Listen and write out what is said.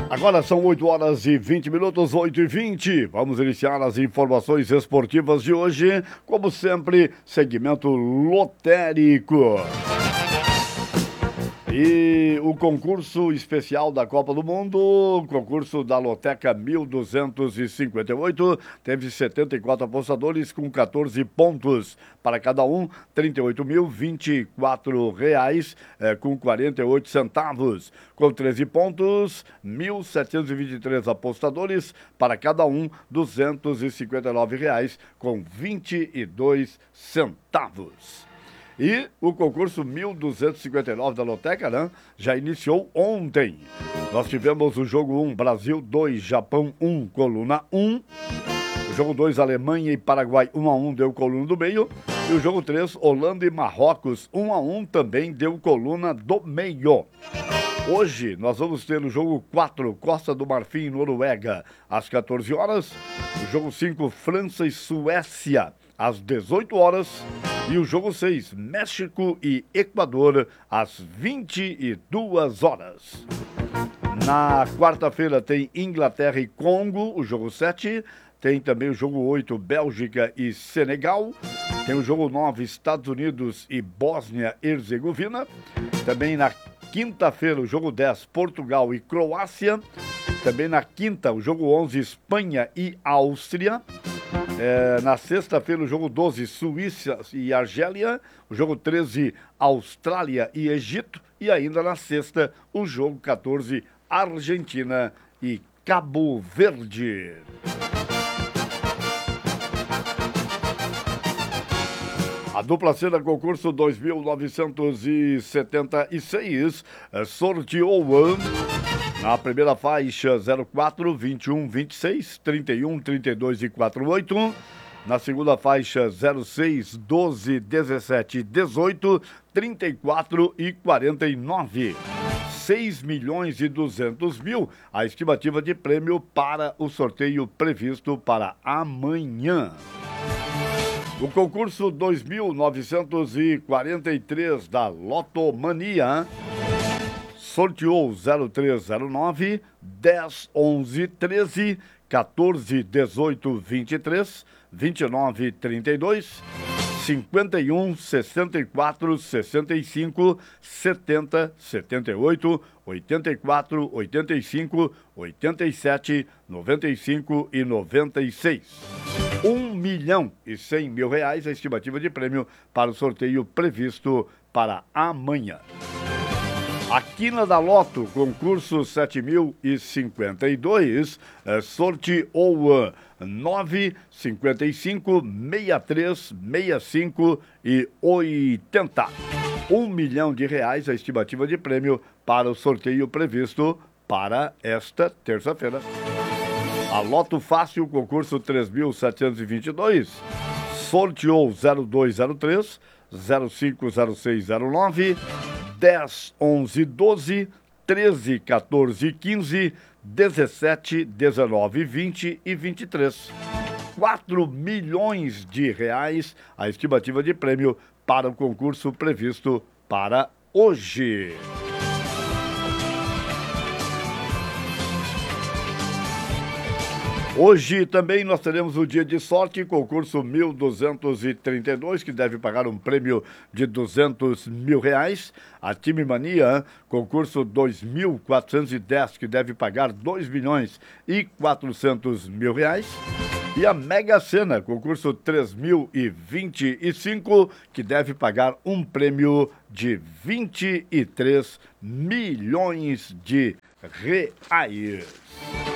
Agora são 8 horas e 20 minutos, 8h20. Vamos iniciar as informações esportivas de hoje. Como sempre, segmento lotérico. E o concurso especial da Copa do Mundo, o concurso da Loteca 1258, teve 74 apostadores com 14 pontos para cada um, R$ 38.024 com 48 centavos. Com 13 pontos, 1.723 apostadores para cada um, R$ 259 com 22 centavos. E o concurso 1259 da Loteca, né, já iniciou ontem. Nós tivemos o jogo 1, Brasil 2, Japão 1, coluna 1. O jogo 2, Alemanha e Paraguai 1-1, deu coluna do meio. E o jogo 3, Holanda e Marrocos 1-1, também deu coluna do meio. Hoje nós vamos ter o jogo 4, Costa do Marfim e Noruega, às 14 horas. O jogo 5, França e Suécia, às 18 horas. E o jogo 6, México e Equador, às 22 horas. Na quarta-feira tem Inglaterra e Congo, o jogo 7. Tem também o jogo 8, Bélgica e Senegal. Tem o jogo 9, Estados Unidos e Bósnia-Herzegovina. Também na quinta-feira, o jogo 10, Portugal e Croácia. Também na quinta, o jogo 11, Espanha e Áustria. Na sexta-feira, o jogo 12, Suíça e Argélia. O jogo 13, Austrália e Egito. E ainda na sexta, o jogo 14, Argentina e Cabo Verde. A dupla cena concurso 2976 sorteou na primeira faixa 04, 21, 26, 31, 32 e 48. Na segunda faixa 06, 12, 17, 18, 34 e 49. 6.200.000 a estimativa de prêmio para o sorteio previsto para amanhã. O concurso 2943 da Lotomania sorteou 0309, 10, 11, 13, 14, 18, 23, 29, 32, 51, 64, 65, 70, 78, 84, 85, 87, 95 e 96. R$ 1.100.000 a estimativa de prêmio para o sorteio previsto para amanhã. A Quina da Loto, concurso 7052, sorteou 9, 55, 63, 65 e 80. R$ 1.000.000 a estimativa de prêmio para o sorteio previsto para esta terça-feira. A Loto Fácil, concurso 3722, sorteou 0203, 050609, 10, 11, 12, 13, 14, 15, 17, 19, 20 e 23. R$ 4.000.000 a estimativa de prêmio para o concurso previsto para hoje. Hoje também nós teremos o dia de sorte, concurso 1232, que deve pagar um prêmio de R$ 200.000. A Time Mania, concurso 2410, que deve pagar R$ 2.400.000. E a Mega Sena, concurso 3025, que deve pagar um prêmio de R$ 23 milhões.